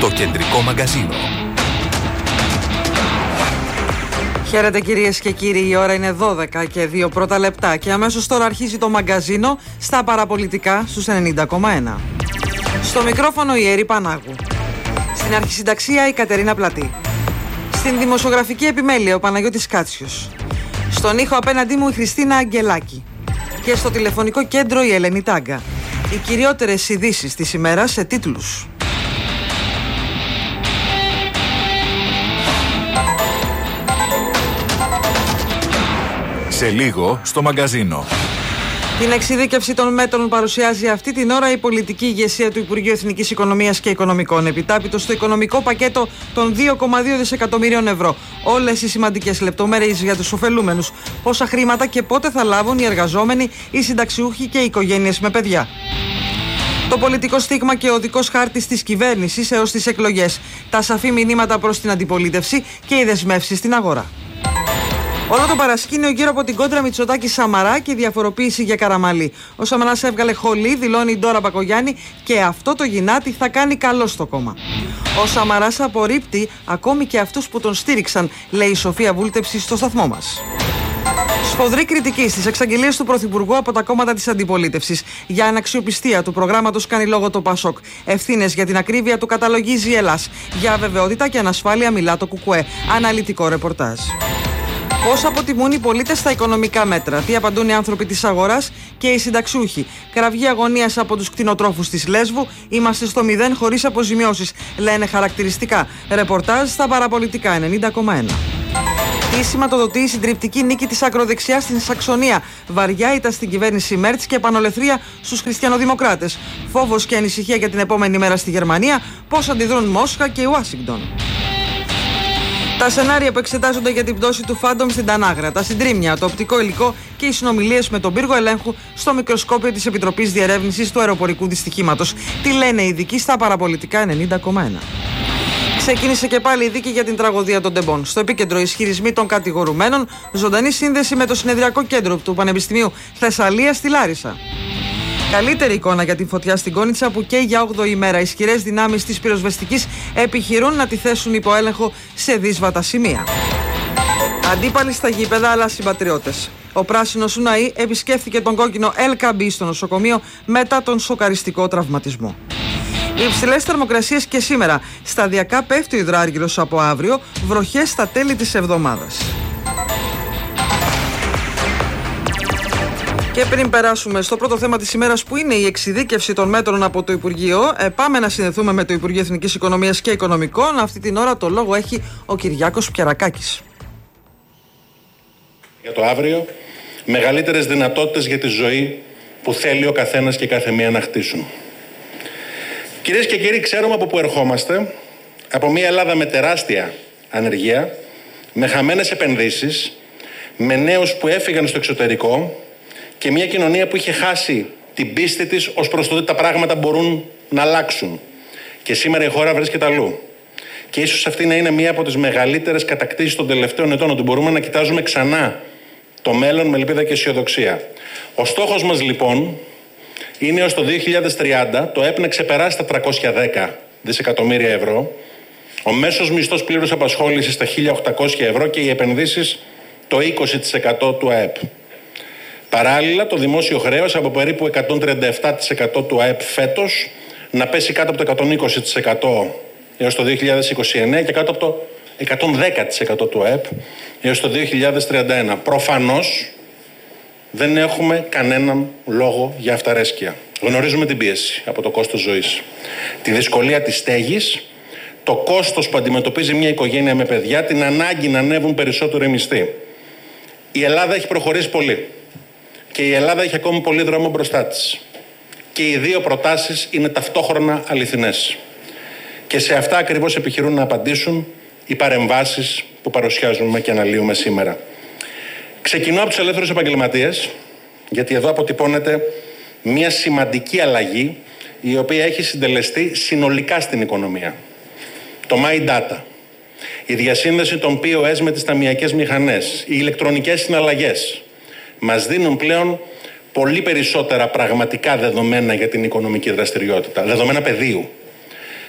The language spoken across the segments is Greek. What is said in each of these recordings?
Το κεντρικό μαγκαζίνο. Χαίρετε κυρίες και κύριοι, η ώρα είναι 12 και 2 πρώτα λεπτά και αμέσως τώρα αρχίζει το μαγκαζίνο στα παραπολιτικά στους 90,1. Στο μικρόφωνο η Έρη Πανάγου. Στην αρχισυνταξία η Κατερίνα Πλατή. Στην δημοσιογραφική επιμέλεια ο Παναγιώτης Κάτσιος. Στον ήχο απέναντί μου η Χριστίνα Αγγελάκη. Και στο τηλεφωνικό κέντρο η Ελένη Τάγκα. Οι κυριότερες ειδήσεις της ημέρας σε τίτλους. Σε λίγο στο μαγκαζίνο. Την εξειδίκευση των μέτρων παρουσιάζει αυτή την ώρα η πολιτική ηγεσία του Υπουργείου Εθνικής Οικονομίας και Οικονομικών. Επιτάπητο στο οικονομικό πακέτο των 2,2 δισεκατομμυρίων ευρώ. Όλες οι σημαντικές λεπτομέρειες για τους ωφελούμενους. Πόσα χρήματα και πότε θα λάβουν οι εργαζόμενοι, οι συνταξιούχοι και οι οικογένειες με παιδιά. Το πολιτικό στίγμα και ο οδικός χάρτης της κυβέρνησης έως τις εκλογές. Τα σαφή μηνύματα προς την αντιπολίτευση και οι δεσμεύσεις στην αγορά. Όλο το παρασκήνιο γύρω από την κόντρα Μητσοτάκη-Σαμαρά και διαφοροποίηση για Καραμαλή. Ο Σαμαράς έβγαλε χολή, δηλώνει η Ντόρα Μπακογιάννη, και αυτό το γυνάτι θα κάνει καλό στο κόμμα. Ο Σαμαράς απορρίπτει ακόμη και αυτούς που τον στήριξαν, λέει η Σοφία Βούλτεψη στο σταθμό μας. Σφοδρή κριτική στις εξαγγελίες του Πρωθυπουργού από τα κόμματα της αντιπολίτευσης. Για αναξιοπιστία του προγράμματος κάνει λόγο το ΠΑΣΟΚ. Ευθύνες για την ακρίβεια του καταλογίζει η Ελλάς. Για αβεβαιότητα και ανασφάλεια μιλά το ΚΚΕ. Αναλυτικό ρεπορτάζ. Πώς αποτιμούν οι πολίτες στα οικονομικά μέτρα, τι απαντούν οι άνθρωποι της αγοράς και οι συνταξιούχοι. Κραυγή αγωνίας από τους κτηνοτρόφους της Λέσβου. Είμαστε στο 0 χωρίς αποζημιώσεις, λένε χαρακτηριστικά. Ρεπορτάζ στα παραπολιτικά 90,1. Τι σηματοδοτεί η συντριπτική νίκη της ακροδεξιάς στην Σαξονία. Βαριά ήττα στην κυβέρνηση Μέρτς και επανολεθρία στους χριστιανοδημοκράτες. Φόβος και ανησυχία για την επόμενη μέρα στη Γερμανία. Πώς αντιδρούν Μόσχα και Ουάσιγκτον. Τα σενάρια που εξετάζονται για την πτώση του Φάντομ στην Τανάγρα, τα συντρίμμια, το οπτικό υλικό και οι συνομιλίες με τον πύργο ελέγχου στο μικροσκόπιο της Επιτροπής Διερεύνησης του Αεροπορικού Δυστυχήματος. Τι λένε οι ειδικοί στα παραπολιτικά 90,1. Ξεκίνησε και πάλι η δίκη για την τραγωδία των Τεμπών. Στο επίκεντρο ισχυρισμοί των κατηγορουμένων, ζωντανή σύνδεση με το συνεδριακό κέντρο του Πανεπιστημίου Θεσσαλίας στη Λάρισα. Καλύτερη εικόνα για την φωτιά στην Κόνιτσα που καίει για 8η ημέρα. Οι ισχυρές δυνάμεις της πυροσβεστικής επιχειρούν να τη θέσουν υπό έλεγχο σε δύσβατα σημεία. Αντίπαλοι στα γήπεδα αλλά συμπατριώτες. Ο πράσινος Ουναή επισκέφθηκε τον κόκκινο LKB στο νοσοκομείο μετά τον σοκαριστικό τραυματισμό. Οι υψηλές θερμοκρασίες και σήμερα. Σταδιακά πέφτει ο υδράργυρος από αύριο, βροχές στα τέλη της εβδομάδας. Και πριν περάσουμε στο πρώτο θέμα της ημέρας που είναι η εξειδίκευση των μέτρων από το Υπουργείο, πάμε να συνδεθούμε με το Υπουργείο Εθνικής Οικονομίας και Οικονομικών. Αυτή την ώρα το λόγο έχει ο Κυριάκος Πιερακάκης. Για το αύριο, μεγαλύτερες δυνατότητες για τη ζωή που θέλει ο καθένας και κάθε μία να χτίσουν. Κυρίες και κύριοι, ξέρουμε από πού ερχόμαστε. Από μια Ελλάδα με τεράστια ανεργία, με χαμένες επενδύσεις, με νέους που έφυγαν στο εξωτερικό και μια κοινωνία που είχε χάσει την πίστη της ως προς το ότι τα πράγματα μπορούν να αλλάξουν. Και σήμερα η χώρα βρίσκεται αλλού. Και ίσως αυτή να είναι μία από τις μεγαλύτερες κατακτήσεις των τελευταίων ετών, ότι μπορούμε να κοιτάζουμε ξανά το μέλλον με ελπίδα και αισιοδοξία. Ο στόχος μας λοιπόν είναι έως το 2030 το ΕΠ να ξεπεράσει τα 310 δισεκατομμύρια ευρώ, ο μέσος μισθός πλήρους απασχόλησης στα 1.800 ευρώ και οι επενδύσεις το 20% του ΑΕΠ. Παράλληλα, το δημόσιο χρέος από περίπου 137% του ΑΕΠ φέτος να πέσει κάτω από το 120% έως το 2029 και κάτω από το 110% του ΑΕΠ έως το 2031. Προφανώς δεν έχουμε κανέναν λόγο για αυταρέσκεια. Γνωρίζουμε την πίεση από το κόστος ζωής, τη δυσκολία της στέγης, το κόστος που αντιμετωπίζει μια οικογένεια με παιδιά, την ανάγκη να ανέβουν περισσότερο οι μισθοί. Η Ελλάδα έχει προχωρήσει πολύ και η Ελλάδα έχει ακόμη πολύ δρόμο μπροστά της. Και οι δύο προτάσεις είναι ταυτόχρονα αληθινές. Και σε αυτά ακριβώς επιχειρούν να απαντήσουν οι παρεμβάσεις που παρουσιάζουμε και αναλύουμε σήμερα. Ξεκινώ από τους ελεύθερους επαγγελματίες, γιατί εδώ αποτυπώνεται μια σημαντική αλλαγή η οποία έχει συντελεστεί συνολικά στην οικονομία. Το My Data, η διασύνδεση των POS με τις ταμειακές μηχανές, οι ηλεκτρονικές συναλλαγές μας δίνουν πλέον πολύ περισσότερα πραγματικά δεδομένα για την οικονομική δραστηριότητα, δεδομένα πεδίου.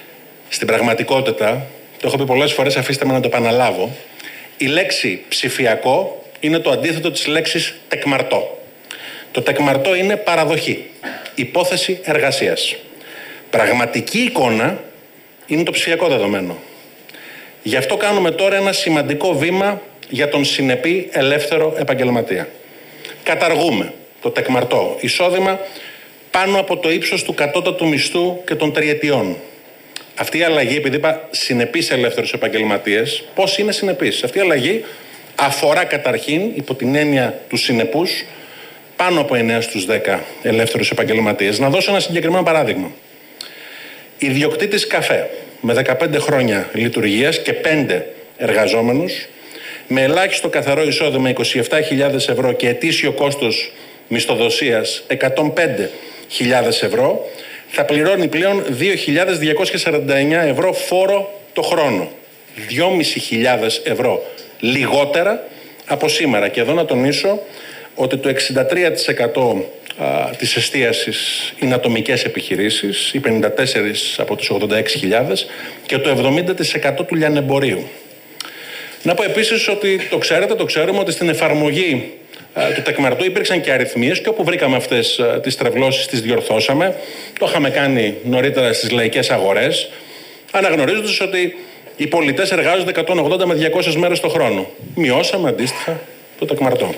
Στην πραγματικότητα, το έχω πει πολλές φορές, αφήστε με να το επαναλάβω, η λέξη ψηφιακό είναι το αντίθετο της λέξης τεκμαρτό. Το τεκμαρτό είναι παραδοχή, υπόθεση εργασίας. Πραγματική εικόνα είναι το ψηφιακό δεδομένο. Γι' αυτό κάνουμε τώρα ένα σημαντικό βήμα για τον συνεπή ελεύθερο επαγγελματία. Καταργούμε το τεκμαρτό εισόδημα πάνω από το ύψος του κατώτατου μισθού και των τριετιών. Αυτή η αλλαγή, επειδή είπα συνεπής ελεύθερους επαγγελματίες, πώς είναι συνεπής? Αυτή η αλλαγή αφορά καταρχήν, υπό την έννοια του συνεπούς, πάνω από 9 στους 10 ελεύθερους επαγγελματίες. Να δώσω ένα συγκεκριμένο παράδειγμα. Ιδιοκτήτης καφέ με 15 χρόνια λειτουργίας και 5 εργαζόμενους, με ελάχιστο καθαρό εισόδημα 27.000 ευρώ και ετήσιο κόστος μισθοδοσίας 105.000 ευρώ, θα πληρώνει πλέον 2.249 ευρώ φόρο το χρόνο. 2.500 ευρώ λιγότερα από σήμερα. Και εδώ να τονίσω ότι το 63% της εστίασης είναι ατομικές επιχειρήσεις, οι 54 από τις 86.000 και το 70% του λιανεμπορίου. Να πω επίσης ότι το ξέρουμε ότι στην εφαρμογή του τεκμαρτού υπήρξαν και αριθμίες και όπου βρήκαμε αυτές τις τρευλώσεις τις διορθώσαμε. Το είχαμε κάνει νωρίτερα στις λαϊκές αγορές, αναγνωρίζοντας ότι οι πολιτές εργάζονται 180 με 200 μέρες το χρόνο. Μειώσαμε αντίστοιχα το τεκμαρτό.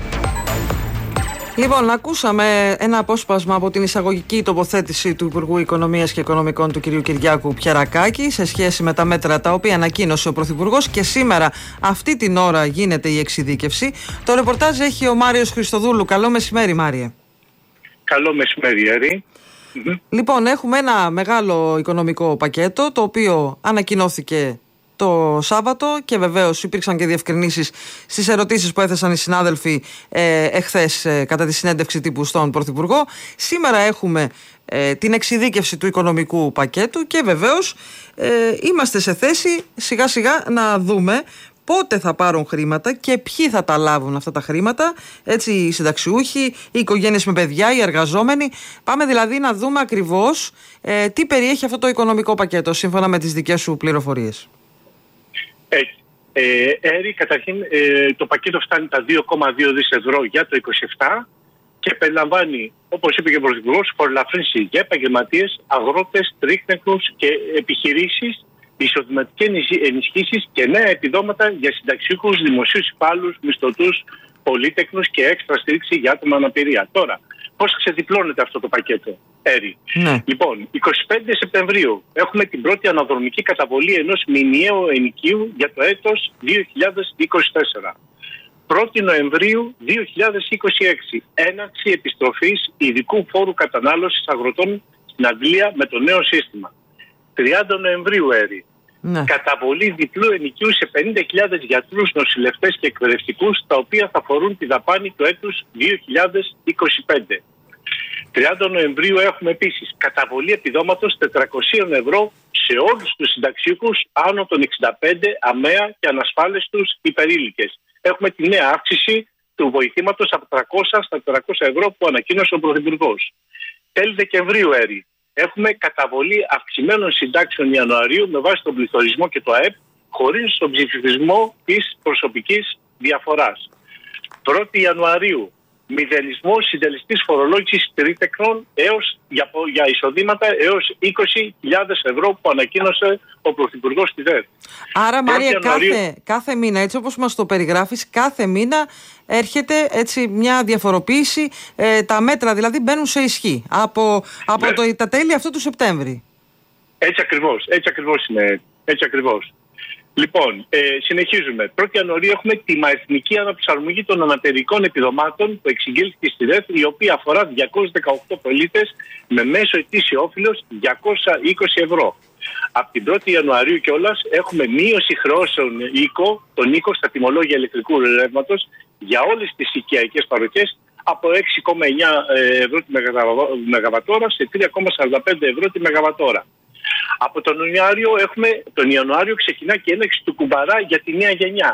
Λοιπόν, ακούσαμε ένα απόσπασμα από την εισαγωγική τοποθέτηση του Υπουργού Οικονομίας και Οικονομικών του κ. Κυριάκου Πιερακάκη σε σχέση με τα μέτρα τα οποία ανακοίνωσε ο Πρωθυπουργός και σήμερα αυτή την ώρα γίνεται η εξειδίκευση. Το ρεπορτάζ έχει ο Μάριος Χριστοδούλου. Καλό μεσημέρι, Μάριε. Καλό μεσημέρι, Έρη. Λοιπόν, έχουμε ένα μεγάλο οικονομικό πακέτο το οποίο ανακοινώθηκε το Σάββατο και βεβαίως υπήρξαν και διευκρινήσεις στις ερωτήσεις που έθεσαν οι συνάδελφοι εχθές κατά τη συνέντευξη τύπου στον Πρωθυπουργό. Σήμερα έχουμε την εξειδίκευση του οικονομικού πακέτου και βεβαίως είμαστε σε θέση σιγά σιγά να δούμε πότε θα πάρουν χρήματα και ποιοι θα τα λάβουν αυτά τα χρήματα, έτσι οι συνταξιούχοι, οι οικογένειες με παιδιά, οι εργαζόμενοι. Πάμε δηλαδή να δούμε ακριβώς τι περιέχει αυτό το οικονομικό πακέτο σύμφωνα με τις δικές σου πληροφορίες. Έτσι. Έρη, καταρχήν το πακέτο φτάνει τα 2,2 δις ευρώ για το 2027 και περιλαμβάνει, όπως είπε και ο Πρωθυπουργός, φορολαφρύνση για επαγγελματίες, αγρότες, τρίχνεκνους και επιχειρήσεις, εισοδηματικές ενισχύσεις και νέα επιδόματα για συνταξιούχους, δημοσίους υπάλληλους, μισθωτούς, πολύτεκνους και έξτρα στήριξη για άτομα αναπηρία. Τώρα, πώς ξεδιπλώνεται αυτό το πακέτο, Έρη? Ναι. Λοιπόν, 25 Σεπτεμβρίου έχουμε την πρώτη αναδρομική καταβολή ενός μηνιαίου ενοικίου για το έτος 2024. 1η Νοεμβρίου 2026, έναρξη επιστροφής ειδικού φόρου κατανάλωσης αγροτών στην Αγγλία με το νέο σύστημα. 30 Νοεμβρίου, Έρη. Ναι. Καταβολή διπλού ενοικίου σε 50.000 γιατρούς, νοσηλευτές και εκπαιδευτικούς, τα οποία θα φορούν τη δαπάνη του έτους 2025. 30 Νοεμβρίου έχουμε επίσης καταβολή επιδόματος 400 ευρώ σε όλους τους συνταξιούχους άνω των 65, αμαία και ανασφάλιστους υπερήλικες. Έχουμε τη νέα αύξηση του βοηθήματος από 300 στα 400 ευρώ που ανακοίνωσε ο Πρωθυπουργός. Τέλη Δεκεμβρίου, Έρη, έχουμε καταβολή αυξημένων συντάξεων Ιανουαρίου με βάση τον πληθωρισμό και το ΑΕΠ, χωρίς τον ψηφισμό της προσωπικής διαφοράς. 1η Ιανουαρίου, μηδενισμό συντελεστής φορολόγησης τρίτεκνων για εισοδήματα έως 20.000 ευρώ που ανακοίνωσε ο Πρωθυπουργός στη ΔΕΔ. Άρα, Μάρια, κάθε μήνα, έτσι όπως μας το περιγράφεις, κάθε μήνα έρχεται έτσι μια διαφοροποίηση. Τα μέτρα δηλαδή μπαίνουν σε ισχύ από τα τέλη αυτού του Σεπτέμβρη. Έτσι ακριβώς είναι. Έτσι ακριβώς. Λοιπόν, συνεχίζουμε. 1η Ιανουαρίου έχουμε τη μαεθνική αναπροσαρμογή των αναπηρικών επιδομάτων που εξηγήθηκε στη ΔΕΘ, η οποία αφορά 218 πολίτες με μέσο ετήσιο όφελος 220 ευρώ. Από την 1η Ιανουαρίου κιόλας έχουμε μείωση χρεώσεων των οίκων στα τιμολόγια ηλεκτρικού ρεύματος για όλες τις οικιακές παροχές από 6,9 ευρώ τη μεγαβατόρα σε 3,45 ευρώ τη μεγαβατόρα. Από τον Ιανουάριο ξεκινά και η έναρξη του κουμπαρά για τη νέα γενιά.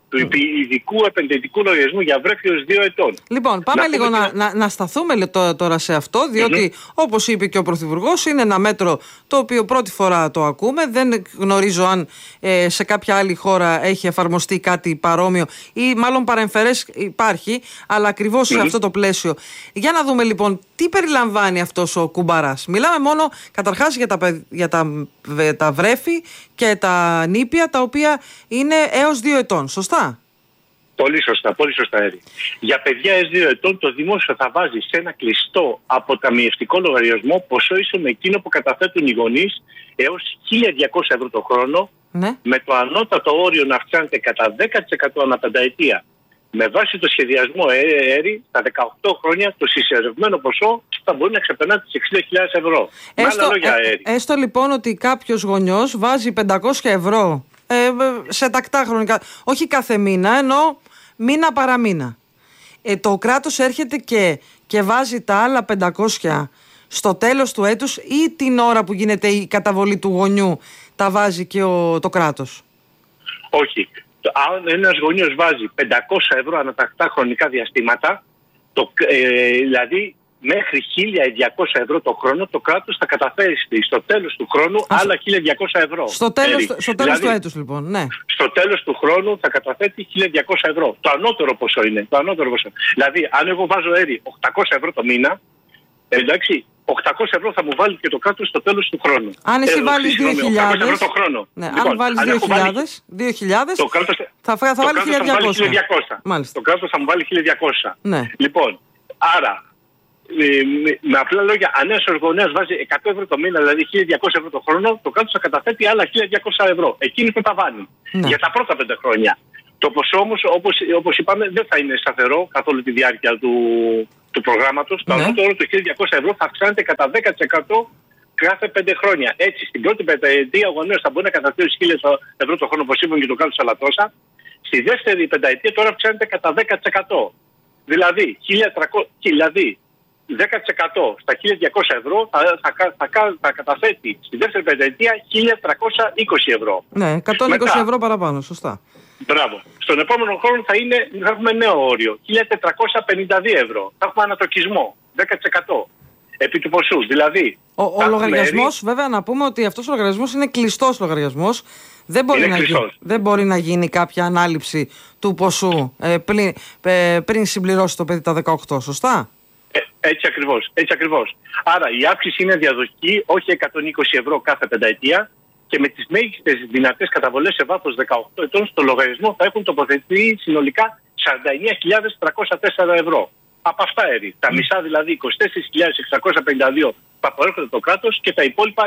του ειδικού επενδυτικού λογαριασμού για βρέφη ως 2 ετών. Λοιπόν, πάμε λίγο να σταθούμε τώρα σε αυτό, διότι όπως είπε και ο Πρωθυπουργός, είναι ένα μέτρο το οποίο πρώτη φορά το ακούμε. Δεν γνωρίζω αν σε κάποια άλλη χώρα έχει εφαρμοστεί κάτι παρόμοιο ή μάλλον παρεμφερές υπάρχει, αλλά ακριβώς σε αυτό το πλαίσιο. Για να δούμε λοιπόν τι περιλαμβάνει αυτός ο κουμπαράς. Μιλάμε μόνο καταρχάς για τα βρέφη και τα νήπια, τα οποία είναι έως 2 ετών, σωστά? Πολύ σωστά, Έρη. Για παιδιά έως 2 ετών το δημόσιο θα βάζει σε ένα κλειστό αποταμιευτικό λογαριασμό ποσό ίσο με εκείνο που καταθέτουν οι γονείς έως 1.200 ευρώ το χρόνο, με το ανώτατο όριο να αυξάνεται κατά 10% ανά πενταετία. Με βάση το σχεδιασμό Έρη, στα 18 χρόνια το συσσωρευμένο ποσό θα μπορεί να ξεπερνά τις 60.000 ευρώ. Έστω λοιπόν ότι κάποιος γονιός βάζει 500 ευρώ σε τακτά χρονικά, όχι κάθε μήνα, ενώ μήνα παραμήνα. Το κράτος έρχεται και βάζει τα άλλα 500 στο τέλος του έτους, ή την ώρα που γίνεται η καταβολή του γονιού τα βάζει και το κράτος? Όχι. Αν ένας γονιός βάζει 500 ευρώ ανατακτά χρονικά διαστήματα, δηλαδή μέχρι 1.200 ευρώ το χρόνο, το κράτος θα καταφέρει στο τέλος του χρόνου άλλα 1.200 ευρώ. Στο τέλος του έτους λοιπόν, ναι. Στο τέλος του χρόνου θα καταθέτει 1.200 ευρώ. Το ανώτερο ποσό είναι. Δηλαδή, αν εγώ βάζω 800 ευρώ το μήνα, εντάξει, 800 ευρώ θα μου βάλει και το κράτος στο τέλος του χρόνου. Αν εσύ βάλεις 2.000 ευρώ το χρόνο. Ναι, λοιπόν, αν βάλεις 2.000, το κράτος θα βάλει 1.200. Μάλιστα. Το κράτος θα μου βάλει 1.200. Ναι. Λοιπόν, άρα, με απλά λόγια, αν ένας γονέας βάζει 100 ευρώ το μήνα, δηλαδή 1.200 ευρώ το χρόνο, το κράτος θα καταθέτει άλλα 1.200 ευρώ. Εκείνη το ταβάνι. Ναι. Για τα πρώτα 5 χρόνια. Το ποσό όμως, όπως είπαμε, δεν θα είναι σταθερό καθ' όλη τη διάρκεια του προγράμματος. Το ανώτερο του 1.200 ευρώ θα αυξάνεται κατά 10% κάθε 5 χρόνια. Έτσι, στην πρώτη πενταετία ο γονέος θα μπορεί να καταθέσει 1.000 ευρώ το χρόνο, όπως είπαμε, και το κράτος αλλά τόσα. Στη δεύτερη πενταετία τώρα αυξάνεται κατά 10%. Δηλαδή, 10% στα 1.200 ευρώ θα καταθέτει στη δεύτερη πενταετία 1.320 ευρώ. Ναι, 120 ευρώ παραπάνω, σωστά. Μπράβο. Στον επόμενο χρόνο θα έχουμε νέο όριο, 1.452 ευρώ. Θα έχουμε ανατοκισμό, 10% επί του ποσού. Δηλαδή, ο λογαριασμός, βέβαια να πούμε ότι αυτός ο λογαριασμός είναι κλειστός λογαριασμός. Δεν μπορεί να γίνει κάποια ανάληψη του ποσού πριν συμπληρώσει το παιδί τα 18, σωστά? Έτσι ακριβώς. Άρα η αύξηση είναι διαδοχική, όχι 120 ευρώ κάθε πενταετία, και με τις μέγιστες δυνατές καταβολές σε βάθος 18 ετών στο λογαριασμό θα έχουν τοποθετηθεί συνολικά 49.304 ευρώ. Από αυτά τα μισά δηλαδή 24.652 θα προέρχονται το κράτος και τα υπόλοιπα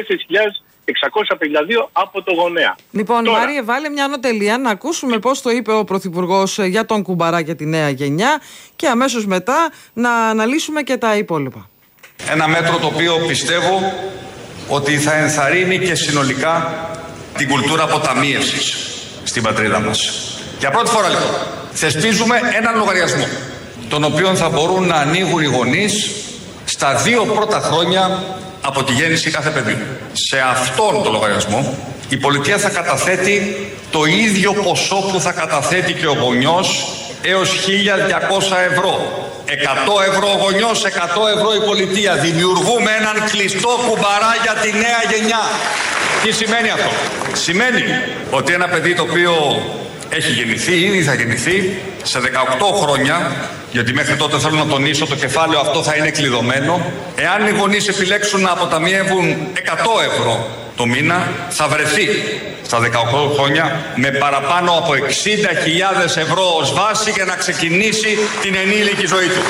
24.652 από το γονέα. Λοιπόν, τώρα, Μάριε, βάλε μια ανωτελεία να ακούσουμε πώς το είπε ο Πρωθυπουργός για τον κουμπαρά και τη νέα γενιά και αμέσως μετά να αναλύσουμε και τα υπόλοιπα. Ένα μέτρο το οποίο πιστεύω ότι θα ενθαρρύνει και συνολικά την κουλτούρα αποταμίευσης στην πατρίδα μας. Για πρώτη φορά λοιπόν θεσπίζουμε έναν λογαριασμό τον οποίο θα μπορούν να ανοίγουν οι γονείς στα 2 πρώτα χρόνια από τη γέννηση κάθε παιδιού. Σε αυτόν τον λογαριασμό η πολιτεία θα καταθέτει το ίδιο ποσό που θα καταθέτει και ο γονιός έως 1.200 ευρώ. 100 ευρώ ο γονιός, 100 ευρώ η πολιτεία. Δημιουργούμε έναν κλειστό κουμπαρά για τη νέα γενιά. Τι σημαίνει αυτό? Σημαίνει ότι ένα παιδί το οποίο έχει γεννηθεί, ήδη θα γεννηθεί σε 18 χρόνια, γιατί μέχρι τότε θέλω να τονίσω το κεφάλαιο αυτό θα είναι κλειδωμένο. Εάν οι γονείς επιλέξουν να αποταμιεύουν 100 ευρώ το μήνα, θα βρεθεί στα 18 χρόνια με παραπάνω από 60.000 ευρώ ως βάση για να ξεκινήσει την ενήλικη ζωή του.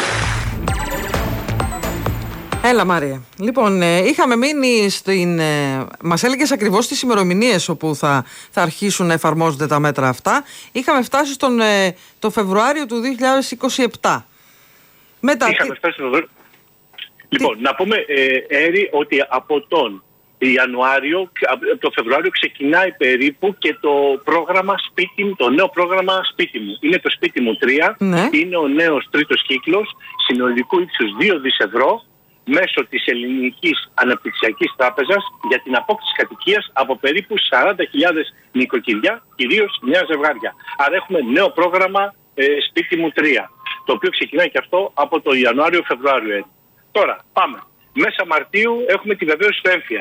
Έλα Μάρια. Λοιπόν, είχαμε μείνει μας έλεγες ακριβώς τις ημερομηνίες όπου θα αρχίσουν να εφαρμόζονται τα μέτρα αυτά. Είχαμε φτάσει το Φεβρουάριο του 2027. Είχαμε φτάσει στο Φεβρουάριο. Λοιπόν, να πούμε, Έρη, ότι από τον Ιανουάριο, το Φεβρουάριο ξεκινάει περίπου και το πρόγραμμα το νέο πρόγραμμα Σπίτι μου. Είναι το Σπίτι μου 3, είναι ο νέος τρίτος κύκλος, συνολικού ύψους 2 δις ευρώ. μέσω της Ελληνικής Αναπτυξιακής Τράπεζας για την απόκτηση κατοικίας από περίπου 40.000 νοικοκυριά, κυρίως νέα ζευγάρια. Άρα έχουμε νέο πρόγραμμα Σπίτι μου 3, το οποίο ξεκινάει και αυτό από το Ιανουάριο-Φεβρουάριο. Τώρα πάμε. Μέσα Μαρτίου έχουμε τη βεβαίωση του έμφυα.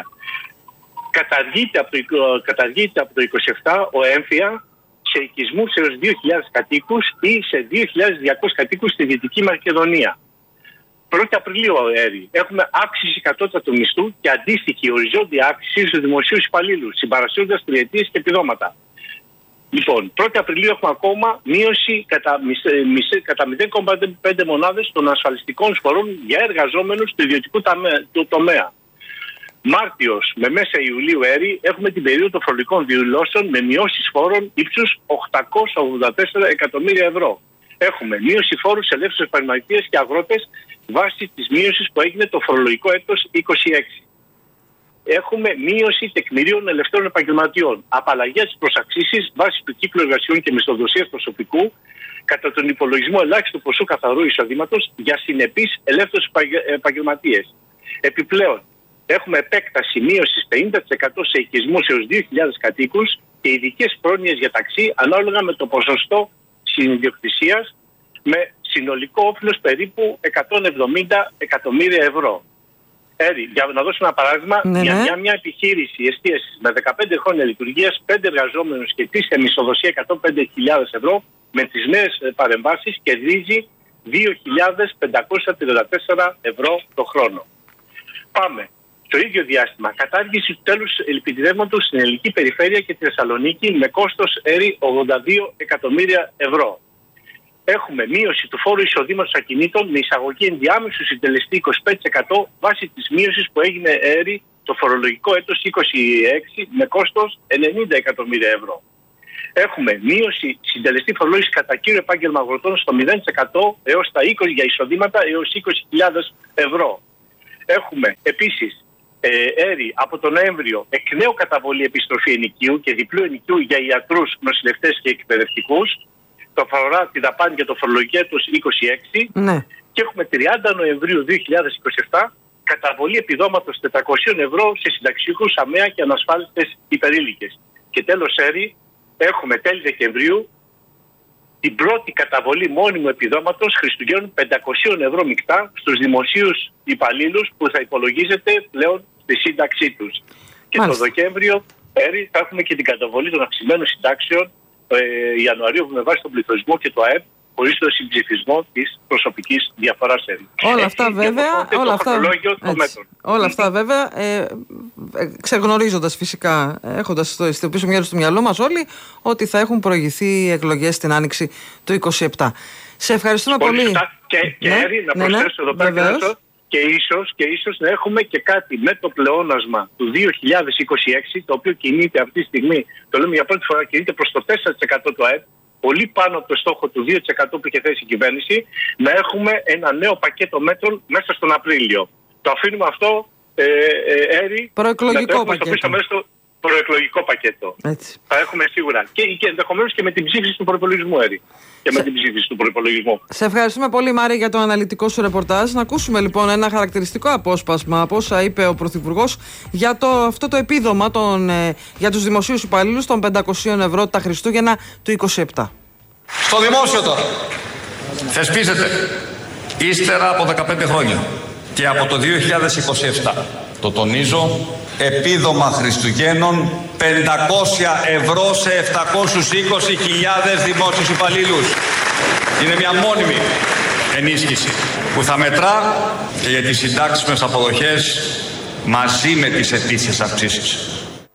Καταργείται από το 27 ο έμφυα σε οικισμούς έως 2.000 κατοίκους ή σε 2.200 κατοίκους στη Δυτική Μακεδονία. 1η Απριλίου έχουμε αύξηση κατώτατου μισθού και αντίστοιχη οριζόντια αύξηση στους δημοσίους υπαλλήλους, συμπαρασύροντας τριετίες και επιδόματα. Λοιπόν, 1η Απριλίου έχουμε ακόμα μείωση κατά 0,5 μονάδες των ασφαλιστικών εισφορών για εργαζόμενους του ιδιωτικού τομέα. Μάρτιος με μέσα Ιουλίου έχουμε την περίοδο των φορολογικών δηλώσεων με μειώσεις φόρων ύψους 884 εκατομμύρια ευρώ. Έχουμε μείωση φόρου σε ελεύθερους επαγγελματίες και αγρότες βάσει της μείωσης που έγινε το φορολογικό έτος 26. Έχουμε μείωση τεκμηρίων ελευθέρων επαγγελματιών. Απαλλαγές προς αξίσεις βάσει του κύκλου εργασιών και μισθοδοσίας προσωπικού κατά τον υπολογισμό ελάχιστου ποσού καθαρού εισοδήματος για συνεπείς ελεύθερους επαγγελματίες. Επιπλέον, έχουμε επέκταση μείωσης 50% σε οικισμούς έως 2.000 κατοίκους και ειδικές πρόνοιες για ταξί ανάλογα με το ποσοστό συνιδιοκτησίας με συνολικό όφελος περίπου 170 εκατομμύρια ευρώ. Για να δώσω ένα παράδειγμα, μια επιχείρηση εστίασης με 15 χρόνια λειτουργίας, 5 εργαζόμενους και ετήσια μισθοδοσία 105.000 ευρώ, με τις νέες παρεμβάσεις κερδίζει 2.534 ευρώ το χρόνο. Πάμε. Στο ίδιο διάστημα, κατάργηση του τέλους επιτιδεύματος στην ελληνική περιφέρεια και τη Θεσσαλονίκη με κόστος 82 εκατομμύρια ευρώ. Έχουμε μείωση του φόρου εισοδήματος ακινήτων με εισαγωγή ενδιάμεσου συντελεστή 25% βάσει της μείωσης που έγινε το φορολογικό έτος 26 με κόστος 90 εκατομμύρια ευρώ. Έχουμε μείωση συντελεστή φορολόγηση κατά κύριο επάγγελμα αγροτών στο 0% έως τα 20 για εισοδήματα έως 20.000 ευρώ. Έχουμε επίσης από τον Νοέμβριο εκ νέου καταβολή επιστροφή ενοικίου και διπλού ενοικίου για ιατρούς, νοσηλευτές και εκπαιδευτικούς. Το αφορά τη δαπάνη για το φορολογικό έτος 26. Ναι. Και έχουμε 30 Νοεμβρίου 2027 καταβολή επιδόματος 400 ευρώ σε συνταξιούχους, αμαία και ανασφάλιστες υπερήλικες. Και τέλος έχουμε τέλη Δεκεμβρίου την πρώτη καταβολή μόνιμου επιδόματος Χριστουγέννων 500 ευρώ μεικτά στους δημοσίους υπαλλήλους που θα υπολογίζεται πλέον στη σύνταξή τους. Και το Δεκέμβριο θα έχουμε και την καταβολή των αυξημένων συντάξεων Ιανουαρίου με βάση τον πληθωρισμό και το ΑΕΠ χωρίς το συμψηφισμό της προσωπικής διαφοράς. Όλα αυτά βέβαια, όλα αυτά βέβαια ξεγνωρίζοντας φυσικά, έχοντας στο πίσω μέρος του μυαλό μας όλοι ότι θα έχουν προηγηθεί εκλογές την Άνοιξη του 27. Σε ευχαριστούμε πολύ. Να προσθέσω εδώ πέρα και ίσως να έχουμε και κάτι με το πλεόνασμα του 2026, το οποίο κινείται αυτή τη στιγμή, το λέμε για πρώτη φορά, κινείται προς το 4% του ΑΕΠ, πολύ πάνω από το στόχο του 2% που είχε θέσει η κυβέρνηση, να έχουμε ένα νέο πακέτο μέτρων μέσα στον Απρίλιο. Το αφήνουμε αυτό, προεκλογικό πακέτο. Προεκλογικό πακέτο. Έτσι. Θα έχουμε σίγουρα. Και ενδεχομένως και με την ψήφιση του προϋπολογισμού, Και με την ψήφιση του προϋπολογισμού. Σε ευχαριστούμε πολύ, Μάρη, για το αναλυτικό σου ρεπορτάζ. Να ακούσουμε λοιπόν ένα χαρακτηριστικό απόσπασμα από όσα είπε ο Πρωθυπουργός για αυτό το επίδομα για τους δημοσίους υπαλλήλους των 500 ευρώ τα Χριστούγεννα του 27. Στο δημόσιο τώρα θεσπίζεται ύστερα από 15 χρόνια και από το 2027, το τονίζω, επίδομα Χριστουγέννων 500 ευρώ σε 720.000 δημόσιους υπαλλήλους. Είναι μια μόνιμη ενίσχυση που θα μετρά και για τις συντάξιμες αποδοχές μαζί με τις ετήσιες αυξήσεις.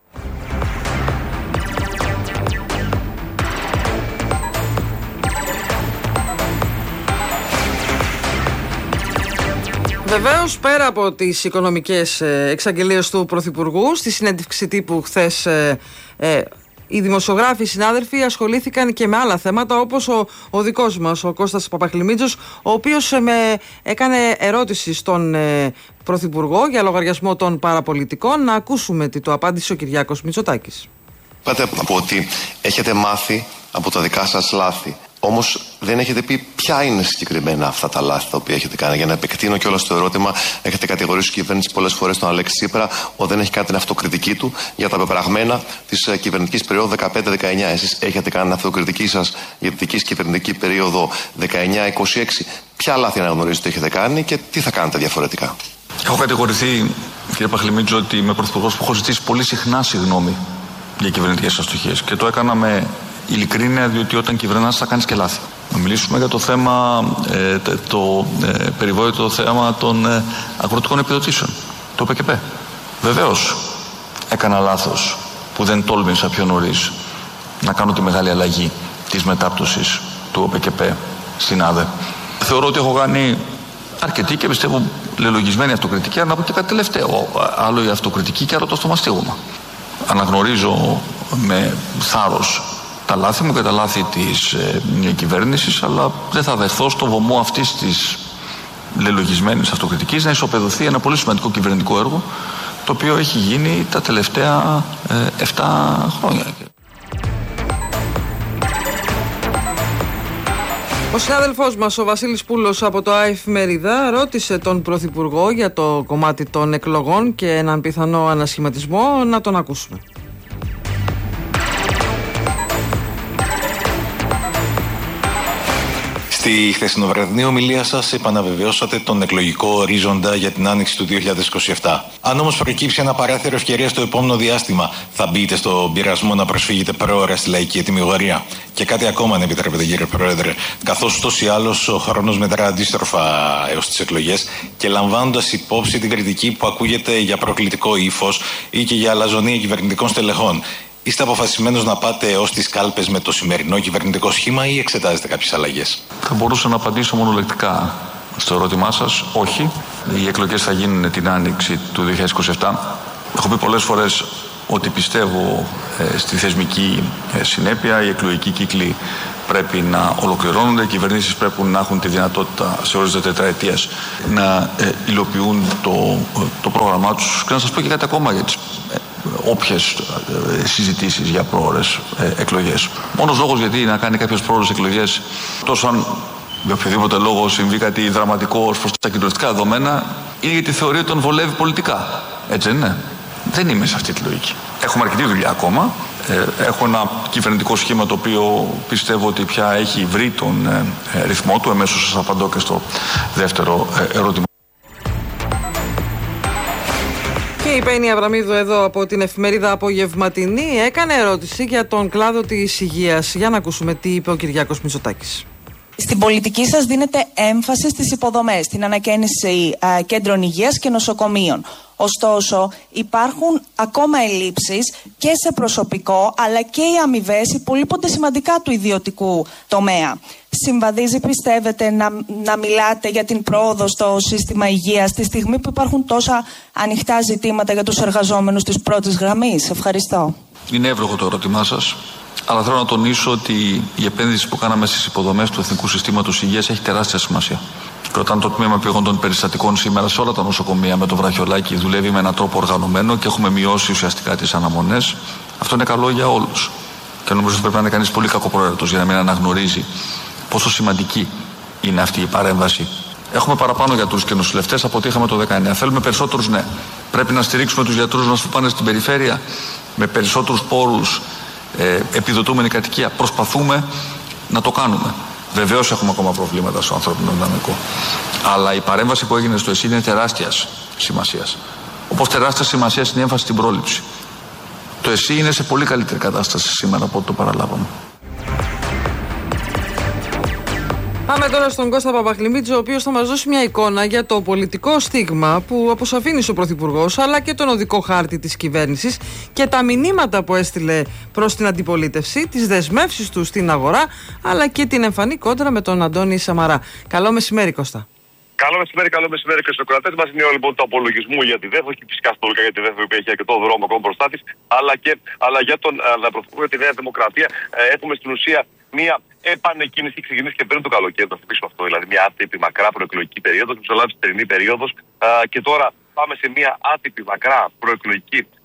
Βεβαίως, πέρα από τις οικονομικές εξαγγελίες του Πρωθυπουργού, στη συνέντευξη τύπου χθες οι δημοσιογράφοι, οι συνάδελφοι ασχολήθηκαν και με άλλα θέματα, όπως ο δικός μας, ο Κώστας Παπαχλημίτζος, ο οποίος έκανε ερώτηση στον Πρωθυπουργό για λογαριασμό των παραπολιτικών. Να ακούσουμε τι του απάντησε ο Κυριάκος Μητσοτάκης. Είπατε από ότι έχετε μάθει από τα δικά σας λάθη. Όμως δεν έχετε πει ποια είναι συγκεκριμένα αυτά τα λάθη τα οποία έχετε κάνει. Για να επεκτείνω κιόλας το ερώτημα, έχετε κατηγορήσει η κυβέρνηση πολλές φορές τον Αλέξη Τσίπρα ότι δεν έχει κάνει την αυτοκριτική του για τα πεπραγμένα της κυβερνητικής περίοδου 15-19. Εσείς έχετε κάνει την αυτοκριτική σας για τη δική κυβερνητική περίοδο 19-26. Ποια λάθη αναγνωρίζετε ότι έχετε κάνει και τι θα κάνετε διαφορετικά? Έχω κατηγορηθεί, κύριε Παχλημίτζο, ότι είμαι πρωθυπουργός που έχω ζητήσει πολύ συχνά συγγνώμη για κυβερνητικές αστοχίες. Και το έκανα με ειλικρίνεια, διότι όταν κυβερνάς θα κάνεις και λάθη. Να μιλήσουμε για το θέμα, το περιβόητο θέμα των αγροτικών επιδοτήσεων, το ΟΠΕΚΕΠ. Βεβαίως έκανα λάθος που δεν τόλμησα πιο νωρίς να κάνω τη μεγάλη αλλαγή της μετάπτωσης του ΟΠΕΚΕΠ στην ΑΔΕ. Θεωρώ ότι έχω κάνει αρκετή και πιστεύω λελογισμένη αυτοκριτική, αλλά να πω και κάτι τελευταίο. Άλλο η αυτοκριτική και άλλο το στομαστίγωμα. Αναγνωρίζω με θάρρος τα λάθη μου και τα λάθη της κυβέρνησης, αλλά δεν θα δεχθώ στο βωμό αυτής της λελογισμένης αυτοκριτικής να ισοπεδωθεί ένα πολύ σημαντικό κυβερνητικό έργο, το οποίο έχει γίνει τα τελευταία 7 χρόνια. Ο συνάδελφός μας, ο Βασίλης Πούλος από το Εφημερίδα, ρώτησε τον Πρωθυπουργό για το κομμάτι των εκλογών και έναν πιθανό ανασχηματισμό. Να τον ακούσουμε. Στη χθεσινοβραδινή ομιλία σας επαναβεβαιώσατε τον εκλογικό ορίζοντα για την άνοιξη του 2027. Αν όμως προκύψει ένα παράθυρο ευκαιρία στο επόμενο διάστημα, θα μπείτε στον πειρασμό να προσφύγετε προώρα στη λαϊκή ετυμηγορία? Και κάτι ακόμα, αν επιτρέπετε, κύριε Πρόεδρε, καθώς ούτως ή άλλως ο χρόνος μετρά αντίστροφα έως τις εκλογές και λαμβάνοντας υπόψη την κριτική που ακούγεται για προκλητικό ύφος ή και για αλαζονία κυβερνητικών στελεχών, είστε αποφασισμένος να πάτε ως τις κάλπες με το σημερινό κυβερνητικό σχήμα ή εξετάζετε κάποιες αλλαγές? Θα μπορούσα να απαντήσω μονολεκτικά στο ερώτημά σας. Όχι. Οι εκλογές θα γίνουν την άνοιξη του 2027. Έχω πει πολλές φορές ότι πιστεύω στη θεσμική συνέπεια. Οι εκλογικοί κύκλοι πρέπει να ολοκληρώνονται. Οι κυβερνήσεις πρέπει να έχουν τη δυνατότητα σε ορίζοντα τετραετίας να υλοποιούν το πρόγραμμά τους. Και να σας πω και κάτι ακόμα για τις όποιες συζητήσεις για πρόορες εκλογές. Μόνος λόγος γιατί να κάνει κάποιες πρόορες εκλογές, τόσο αν για οποιοδήποτε λόγο συμβεί κάτι δραματικό ως προς τα κοινωνιστικά δεδομένα, είναι γιατί θεωρεί ότι τον βολεύει πολιτικά. Έτσι δεν είναι? Δεν είμαι σε αυτή τη λογική. Έχουμε αρκετή δουλειά ακόμα. Έχω ένα κυβερνητικό σχήμα το οποίο πιστεύω ότι πια έχει βρει τον ρυθμό του. Εμέσως σας απαντώ και στο δεύτερο ερώτημα. Και η Πέννη Αβραμίδου εδώ από την Εφημερίδα Απογευματινή έκανε ερώτηση για τον κλάδο της υγείας. Για να ακούσουμε τι είπε ο Κυριάκος Μητσοτάκης. Στην πολιτική σας δίνεται έμφαση στις υποδομές, στην ανακαίνιση κέντρων υγείας και νοσοκομείων. Ωστόσο, υπάρχουν ακόμα ελλείψεις και σε προσωπικό, αλλά και οι αμοιβές υπολείπονται σημαντικά του ιδιωτικού τομέα. Συμβαδίζει, πιστεύετε, να μιλάτε για την πρόοδο στο σύστημα υγείας στη στιγμή που υπάρχουν τόσα ανοιχτά ζητήματα για τους εργαζόμενους της πρώτης γραμμής? Ευχαριστώ. Είναι εύλογο το ερώτημά σας. Αλλά θέλω να τονίσω ότι η επένδυση που κάναμε στις υποδομές του Εθνικού Συστήματος Υγείας έχει τεράστια σημασία. Και όταν το τμήμα επίγοντων περιστατικών σήμερα σε όλα τα νοσοκομεία με το βραχιολάκι δουλεύει με έναν τρόπο οργανωμένο και έχουμε μειώσει ουσιαστικά τις αναμονές, αυτό είναι καλό για όλους. Και νομίζω ότι πρέπει να είναι κανείς πολύ κακοπροαίρετος για να μην αναγνωρίζει πόσο σημαντική είναι αυτή η παρέμβαση. Έχουμε παραπάνω γιατρούς και νοσηλευτές από ό,τι είχαμε το 19. Θέλουμε περισσότερους, ναι. Πρέπει να στηρίξουμε τους γιατρούς μας που πάνε στην περιφέρεια με περισσότερους πόρους. Επιδοτούμενη κατοικία. Προσπαθούμε να το κάνουμε. Βεβαίως έχουμε ακόμα προβλήματα στο ανθρώπινο δυναμικό. Αλλά η παρέμβαση που έγινε στο ΕΣΥ είναι τεράστιας σημασίας. Όπως τεράστια σημασία είναι η έμφαση στην πρόληψη. Το ΕΣΥ είναι σε πολύ καλύτερη κατάσταση σήμερα από ό,τι το παραλάβαμε. Πάμε τώρα στον Κώστα Παπαχλημίτζο, ο οποίος θα μας δώσει μια εικόνα για το πολιτικό στίγμα που αποσαφήνισε ο Πρωθυπουργός, αλλά και τον οδικό χάρτη της κυβέρνησης και τα μηνύματα που έστειλε προς την αντιπολίτευση, τις δεσμεύσεις του στην αγορά, αλλά και την εμφανή κόντρα με τον Αντώνη Σαμαρά. Καλό μεσημέρι, Κώστα. Καλό μεσημέρι και στο κρατές μας. Είναι λοιπόν του απολογισμού για τη ΔΕΘ, όχι φυσικά στο για τη ΔΕΘ που έχει αρκετό δρόμο ακόμα μπροστά της, αλλά για τον Πρωθυπουργό τη Νέα Δημοκρατία έχουμε στην ουσία μία επανεκκίνηση. Έχει ξεκινήσει και πριν το καλοκαίρι, το θυμίσουμε αυτό. Δηλαδή, μια άτυπη μακρά προεκλογική περίοδο, μεσολάβησε την θερινή περίοδο και τώρα πάμε σε μια άτυπη μακρά προεκλογική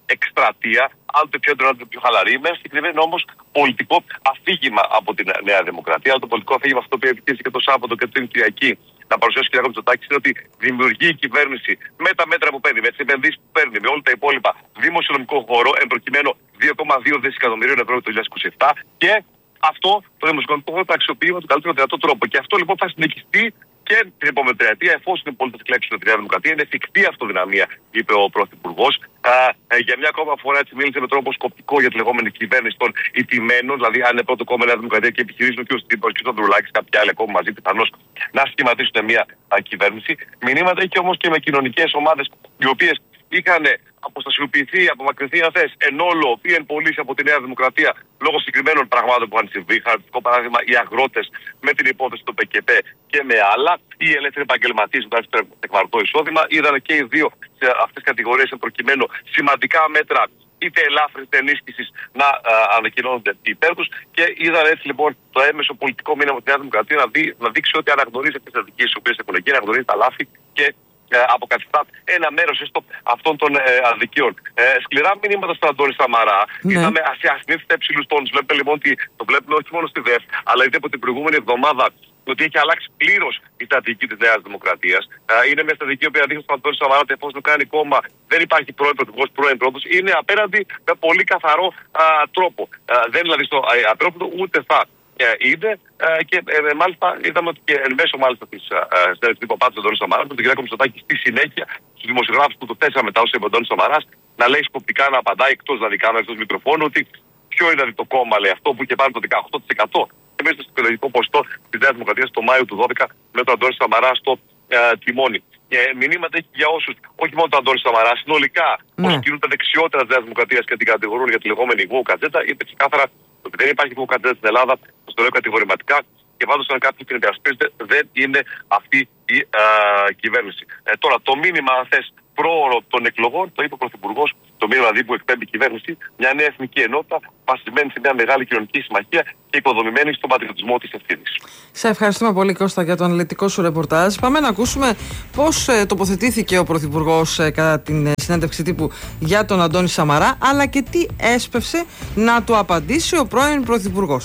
εκστρατεία, άλλοτε πιο έντονο, άλλοτε πιο χαλαρή, με ένα συγκεκριμένο όμως πολιτικό αφήγημα από τη Νέα Δημοκρατία. Αλλά το πολιτικό αφήγημα αυτό που επιτύχει και το Σάββατο και την Κυριακή να παρουσιάσει ο κ. Μητσοτάκης είναι ότι δημιουργεί η κυβέρνηση με τα μέτρα που παίρνει, με τις επενδύσεις που παίρνει, με όλα τα υπόλοιπα δημοσιονομικό χώρο, εν προκειμένου 2,2 δισεκατομμυρίων ευρώ το 2027 και αυτό το δημοσιονομικό χώρο θα αξιοποιεί με τον καλύτερο δυνατό τρόπο. Και αυτό λοιπόν θα συνεχιστεί και την επόμενη τριετία, εφόσον οι πολίτες εκλέξουν τη Νέα Δημοκρατία. Είναι εφικτή αυτοδυναμία, είπε ο Πρωθυπουργός. Για μια ακόμα φορά έτσι μίλησε με τρόπο σκοπτικό για τη λεγόμενη κυβέρνηση των ηττημένων, δηλαδή αν είναι πρώτο κόμμα Νέα Δημοκρατία και επιχειρήσουν και ο Στύπος και ο Ανδρουλάκης, κάποιοι άλλοι ακόμα μαζί πιθανώς να σχηματίσουν μια κυβέρνηση. Μηνύματα έχει όμως και με κοινωνικές ομάδες οι οποίες είχαν αποστασιοποιηθεί, απομακρυνθεί αν θες, εν όλο ή εν πωλής από τη Νέα Δημοκρατία λόγω συγκεκριμένων πραγμάτων που είχαν συμβεί. Χαρακτηριστικό παράδειγμα, οι αγρότες με την υπόθεση του ΠΚΠ και με άλλα, οι ελεύθεροι επαγγελματίες που έχουν τεκμαρτό εισόδημα. Είδαν και οι δύο σε αυτές τις κατηγορίες προκειμένου σημαντικά μέτρα είτε ελάφρυνση είτε ενίσχυσης να ανακοινώνονται υπέρ τους και είδαν έτσι λοιπόν το έμεσο πολιτικό μήνυμα από τη Νέα Δημοκρατία να δείξει ότι αναγνωρίζει αυτές τις αδικίες οι οποίες έχουν γίνει, αναγνωρίζει τα λάθη και αποκαθιστά ένα μέρος έστω αυτών των αδικιών. Σκληρά μηνύματα στον Αντώνη Σαμαρά. Είδαμε ασυνήθιστα υψηλούς τόνους. Βλέπετε λοιπόν ότι το βλέπουμε όχι μόνο στη ΔΕΦ, αλλά ήδη από την προηγούμενη εβδομάδα ότι έχει αλλάξει πλήρως η στρατηγική της Νέας Δημοκρατίας. Είναι μια στρατηγική που δείχνει στον Αντώνη Σαμαρά ότι εφόσον κάνει κόμμα δεν υπάρχει πρώην πρωθυπουργός, πρώην πρόεδρος. Είναι απέναντι με πολύ καθαρό τρόπο. Δεν δηλαδή στο απέροπτο ούτε θα είναι και μάλιστα είδαμε ότι και εν μέσω μάλιστα της συνέντευξης του Παπάτου Αντώνη Σαμαρά, τον κ. Μητσοτάκη στη συνέχεια στους δημοσιογράφους που το θέσαμε μετά όσο είπε ο Αντώνης Σαμαράς να λέει σκοπτικά να απαντάει εκτός δηλαδή κάμερα, εκτός μικροφώνου ότι ποιο είναι το κόμμα λέει αυτό που είχε πάρει το 18% εμείς στο εκλογικό ποσοστό της Νέας Δημοκρατίας το Μάιο του 2012 με τον Αντώνη Σαμαρά στο τιμόνι. Μηνύματα έχει για όσους, όχι μόνο τον Αντώνη Σαμαρά, συνολικά όσοι κινούν τα δεξιότερα της Νέας Δημοκρατίας και την κατηγορούν για τη λεγόμενη woke ατζέντα, είπε ξεκάθαρα ότι δεν υπάρχει woke ατζέντα στην Ελλάδα, το λέω κατηγορηματικά και πάντως αν κάποιοι την υπερασπίζεται δεν είναι αυτή η κυβέρνηση. Τώρα το μήνυμα αν θες πρόωρο των εκλογών, το είπε ο Πρωθυπουργός, το μήνυμα που εκπέμπει η κυβέρνηση, μια νέα εθνική ενότητα βασισμένη σε μια μεγάλη κοινωνική συμμαχία και οικοδομημένη στον πατριωτισμό της ευθύνης. Σε ευχαριστούμε πολύ, Κώστα, για το αναλυτικό σου ρεπορτάζ. Πάμε να ακούσουμε πώς τοποθετήθηκε ο Πρωθυπουργός κατά την συνέντευξη τύπου για τον Αντώνη Σαμαρά, αλλά και τι έσπευσε να του απαντήσει ο πρώην Πρωθυπουργός.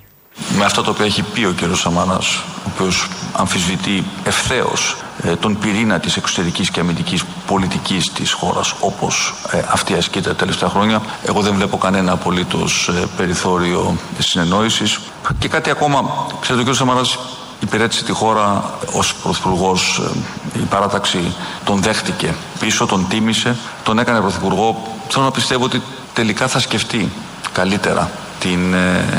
Με αυτό το οποίο έχει πει ο κ. Σαμαράς, ο οποίος αμφισβητεί ευθέως τον πυρήνα της εξωτερικής και αμυντικής πολιτικής της χώρας όπως αυτή ασκείται τα τελευταία χρόνια, εγώ δεν βλέπω κανένα απολύτως περιθώριο συνεννόησης. Και κάτι ακόμα, ξέρετε, ο κ. Σαμαράς υπηρέτησε τη χώρα ως πρωθυπουργός, η παράταξη τον δέχτηκε πίσω, τον τίμησε, τον έκανε πρωθυπουργό. Θέλω να πιστεύω ότι τελικά θα σκεφτεί καλύτερα την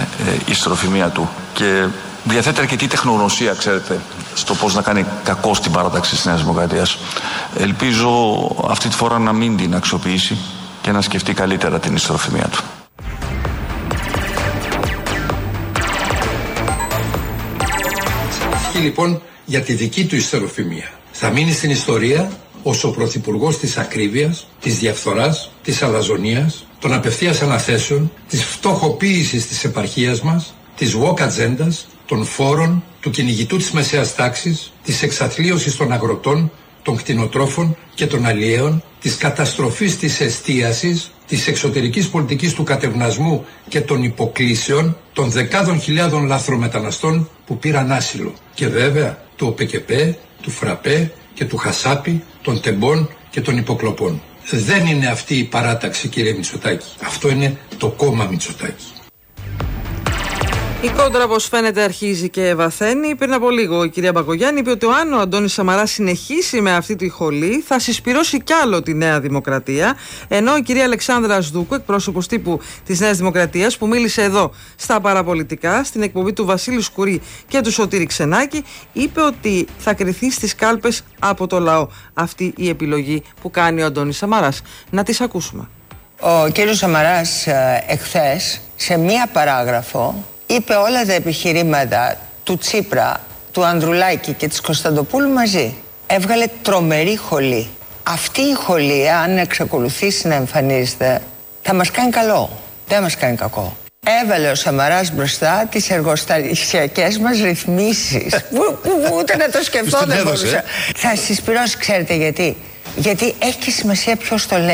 ιστροφημία του και διαθέτει αρκετή τεχνογνωσία, ξέρετε, στο πώς να κάνει κακό στην παράταξη της Νέας Δημοκρατίας. Ελπίζω αυτή τη φορά να μην την αξιοποιήσει και να σκεφτεί καλύτερα την ιστροφημία του. Ισχύει λοιπόν για τη δική του ιστροφημία. Θα μείνει στην ιστορία ως ο πρωθυπουργός της ακρίβειας, της διαφθοράς, της αλαζονίας, των απευθείας αναθέσεων, της φτωχοποίησης της επαρχίας μας, της woke ατζέντας, των φόρων, του κυνηγητού της μεσαίας τάξης, της εξαθλίωσης των αγροτών, των κτηνοτρόφων και των αλλιέων, της καταστροφής της εστίασης, της εξωτερικής πολιτικής του κατευνασμού και των υποκλήσεων, των δεκάδων χιλιάδων λαθρομεταναστών που πήραν άσυλο. Και βέβαια του ΟΠΚΠ, του ΦΡΑΠΕ και του Χασάπη, των τεμπών και των υποκλοπών. Δεν είναι αυτή η παράταξη, κύριε Μητσοτάκη. Αυτό είναι το κόμμα Μητσοτάκη. Η κόντρα, όπως φαίνεται, αρχίζει και βαθαίνει. Πριν από λίγο η κυρία Μπακογιάννη είπε ότι αν ο Αντώνης Σαμαράς συνεχίσει με αυτή τη χολή θα συσπυρώσει κι άλλο τη Νέα Δημοκρατία. Ενώ η κυρία Αλεξάνδρα Ασδούκου, εκπρόσωπος τύπου της Νέας Δημοκρατίας, που μίλησε εδώ στα παραπολιτικά, στην εκπομπή του Βασίλη Σκουρί και του Σωτήρη Ξενάκη, είπε ότι θα κριθεί στις κάλπες από το λαό αυτή η επιλογή που κάνει ο Αντώνης Σαμαράς. Να τις ακούσουμε. Ο κύριος Σαμαράς εχθές σε μία παράγραφο είπε όλα τα επιχειρήματα του Τσίπρα, του Ανδρουλάκη και της Κωνσταντοπούλου μαζί. Έβγαλε τρομερή χολή. Αυτή η χολή, αν εξακολουθήσει να εμφανίζεται, θα μας κάνει καλό. Δεν μας κάνει κακό. Έβαλε ο Σαμαράς μπροστά τις εργοστασιακές μας ρυθμίσεις. που ούτε να το σκεφτώ δεν μπορούσα. Θα συσπυρώσει, ξέρετε γιατί. Γιατί έχει και σημασία ποιος το λέει.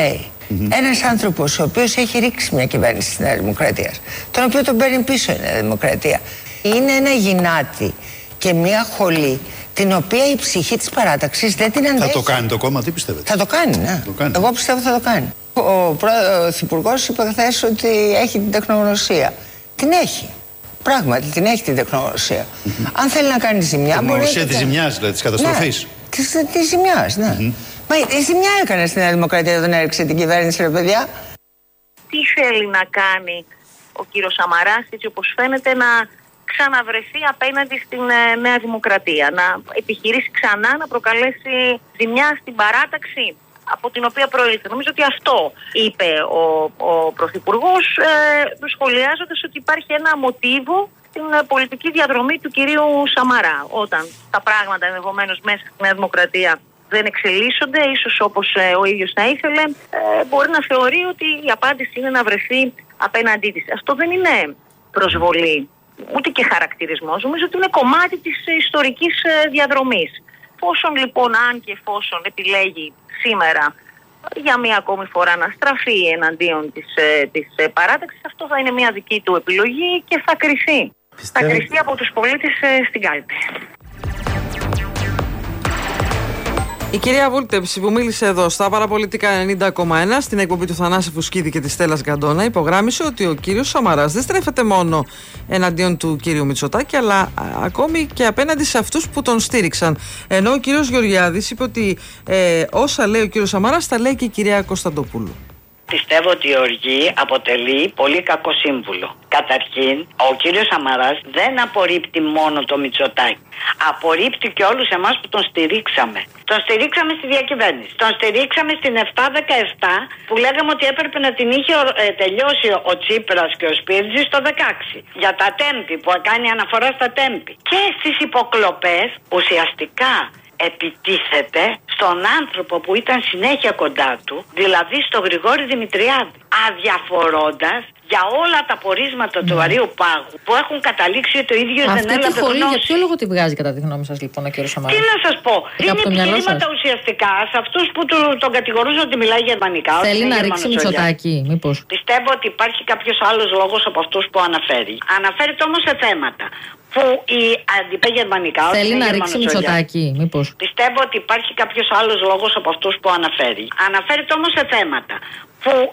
Ένας άνθρωπος ο οποίος έχει ρίξει μια κυβέρνηση της Νέας Δημοκρατίας, τον οποίο τον παίρνει πίσω η Νέα Δημοκρατία. Είναι ένα γυνάτι και μια χολή την οποία η ψυχή της παράταξης δεν την αντέχει. Θα το κάνει το κόμμα, τι πιστεύετε? Θα το κάνει, ναι. Εγώ πιστεύω θα το κάνει. Ο Πρωθυπουργός είπε χθες ότι έχει την τεχνογνωσία. Την έχει. Πράγματι, την έχει την τεχνογνωσία. Αν θέλει να κάνει ζημιά, μπορεί να. Τεχνογνωσία της ζημιάς, δηλαδή, της καταστροφής. Ναι, της ζημιάς, ναι. Μα η ζημιά έκανε στην Νέα Δημοκρατία όταν έριξε την κυβέρνηση, ρε παιδιά. Τι θέλει να κάνει ο κύριος Σαμαράς, έτσι όπως φαίνεται, να ξαναβρεθεί απέναντι στην Νέα Δημοκρατία, να επιχειρήσει ξανά να προκαλέσει ζημιά στην παράταξη από την οποία προήλθε. Νομίζω ότι αυτό είπε ο Πρωθυπουργός, σχολιάζοντας ότι υπάρχει ένα μοτίβο στην πολιτική διαδρομή του κυρίου Σαμαρά. Όταν τα πράγματα ενδεχομένως μέσα στη Νέα Δημοκρατία δεν εξελίσσονται, ίσως όπως ο ίδιος θα ήθελε, μπορεί να θεωρεί ότι η απάντηση είναι να βρεθεί απέναντί της. Αυτό δεν είναι προσβολή, ούτε και χαρακτηρισμός. Νομίζω ότι είναι κομμάτι της ιστορικής διαδρομής. Πόσον λοιπόν, αν και εφόσον επιλέγει σήμερα για μία ακόμη φορά να στραφεί εναντίον της παράταξης, αυτό θα είναι μια δική του επιλογή και θα κριθεί. Θα κριθεί από τους πολίτες στην κάλπη. Η κυρία Βούλτεψη που μίλησε εδώ στα Παραπολιτικά 90,1 στην εκπομπή του Θανάση Φουσκίδη και της Στέλλας Γκαντόνα υπογράμμισε ότι ο κύριος Σαμαράς δεν στρέφεται μόνο εναντίον του κύριου Μητσοτάκη, αλλά ακόμη και απέναντι σε αυτούς που τον στήριξαν. Ενώ ο κύριος Γεωργιάδης είπε ότι όσα λέει ο κύριος Σαμαράς τα λέει και η κυρία Κωνσταντοπούλου. Πιστεύω ότι η οργή αποτελεί πολύ κακό σύμβουλο. Καταρχήν, ο κύριος Σαμαράς δεν απορρίπτει μόνο το Μητσοτάκη. Απορρίπτει και όλους εμάς που τον στηρίξαμε. Τον στηρίξαμε στη διακυβέρνηση. Τον στηρίξαμε στην 7-17 που λέγαμε ότι έπρεπε να την είχε τελειώσει ο Τσίπρας και ο Σπίρτζης το 16. Για τα τέμπη που κάνει αναφορά στα τέμπη. Και στις υποκλοπές ουσιαστικά επιτίθεται στον άνθρωπο που ήταν συνέχεια κοντά του, δηλαδή στο Γρηγόρη Δημητριάδη, αδιαφορώντας για όλα τα πορίσματα του Βαρύου Πάγου που έχουν καταλήξει ότι ο ίδιος δεν έλαβε γνώση. Αυτή τη χολή για ποιο λόγο τη βγάζει κατά τη γνώμη σας λοιπόν ο κύριος Σαμαράς? Τι να σας πω, είναι επιχειρήματα ουσιαστικά σε αυτούς που τον κατηγορούσαν ότι μιλάει γερμανικά. Θέλει να ρίξει Μητσοτάκη, μήπως? Πιστεύω ότι υπάρχει κάποιος άλλος λόγος από αυτούς που αναφέρει. Αναφέρεται όμως σε θέματα που η αντιπέγερμανικά. Θέλει να ρίξει Μητσοτάκη, μήπως? Πιστεύω ότι υπάρχει κάποιος άλλος λόγος από αυτούς που αναφέρει. Αναφέρεται όμως σε θέματα που